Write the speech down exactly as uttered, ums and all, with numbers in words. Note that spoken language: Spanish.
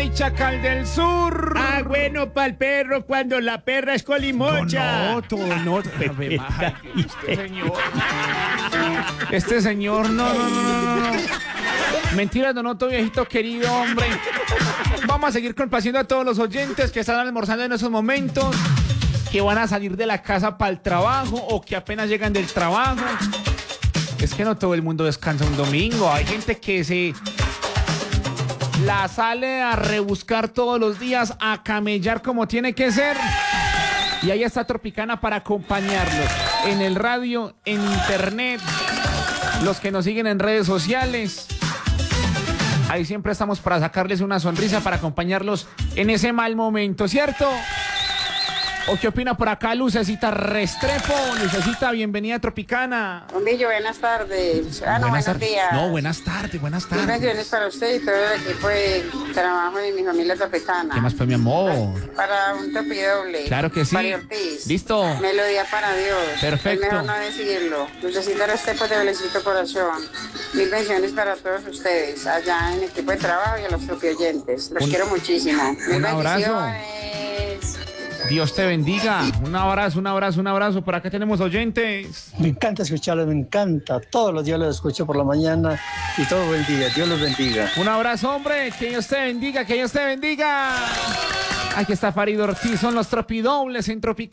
y Chacal del Sur. Ah, bueno, pa'l perro cuando la perra es colimocha. No, no, todo no. Ave María, Este señor. Este señor, no, no, no, no, no. Mentira, Donoto, viejito querido, hombre. Vamos a seguir complaciendo a todos los oyentes que están almorzando en esos momentos, que van a salir de la casa para el trabajo o que apenas llegan del trabajo. Es que no todo el mundo descansa un domingo. Hay gente que se la sale a rebuscar todos los días, a camellar como tiene que ser. Y ahí está Tropicana para acompañarlos en el radio, en internet, los que nos siguen en redes sociales. Ahí siempre estamos para sacarles una sonrisa, para acompañarlos en ese mal momento, ¿cierto? ¿O qué opina por acá Lucecita Restrepo? Lucecita, bienvenida a Tropicana. Un billo, buenas tardes. Ah, no, buenas buenos tardes. días. No, buenas tardes, buenas tardes. Bendiciones para usted y todo el equipo de trabajo de mi familia tropicana. ¿Qué más fue, mi amor? Para un topidoble. Claro que sí. María Ortiz. Listo. Melodía para Dios. Perfecto. Es mejor no decirlo. Lucecita Restrepo de Belecito Corazón. Mil bendiciones para todos ustedes allá en el equipo de trabajo y a los tropioyentes. Los Un- quiero muchísimo. Mil un abrazo. bendiciones. Dios te bendiga. Un abrazo, un abrazo, un abrazo. Por acá tenemos oyentes. Me encanta escucharlos, me encanta. Todos los días los escucho por la mañana y todo el día. Dios los bendiga. Un abrazo, hombre. Que Dios te bendiga, que Dios te bendiga. Aquí está Farid Ortiz. Son los tropidobles en Tropicana.